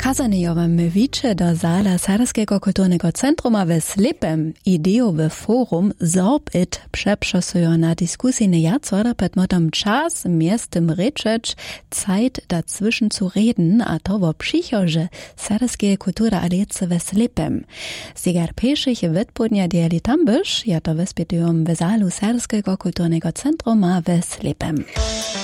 Kazanejowem wicze do zala Serbskiego kulturnego centruma we Slepem ideowe forum Sorbit przeprzasują na dyskusyjne jacora pod motem Czas miestem rečeć, Zeit dazwischen zu reden, a to wo przychodzie Serbskie kultura alice we Slepem. Zigar peszych wytpudnia dieli tambysz, ja to wyspitują w zalu Serbskiego kulturnego centruma we Slepem.